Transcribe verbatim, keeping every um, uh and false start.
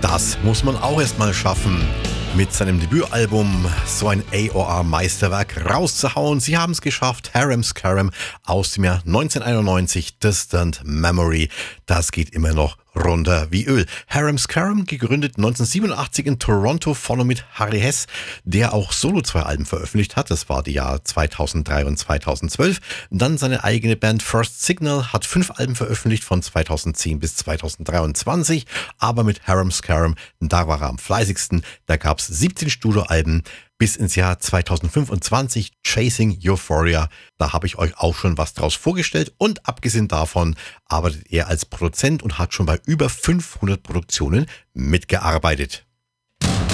Das muss man auch erstmal schaffen, mit seinem Debütalbum so ein A O R-Meisterwerk rauszuhauen. Sie haben es geschafft, Harum Scarum aus dem Jahr neunzehnhunderteinundneunzig, Distant Memory. Das geht immer noch runter wie Öl. Harum Scarum, gegründet neunzehnhundertsiebenundachtzig in Toronto, vorne mit Harry Hess, der auch solo zwei Alben veröffentlicht hat. Das war die Jahre zweitausenddrei und zweitausendzwölf. Dann seine eigene Band First Signal hat fünf Alben veröffentlicht von zweitausendzehn bis zweitausenddreiundzwanzig. Aber mit Harum Scarum, da war er am fleißigsten. Da gab es siebzehn Studioalben bis ins Jahr zweitausendfünfundzwanzig, Chasing Euphoria. Da habe ich euch auch schon was draus vorgestellt. Und abgesehen davon arbeitet er als Produzent und hat schon bei über fünfhundert Produktionen mitgearbeitet.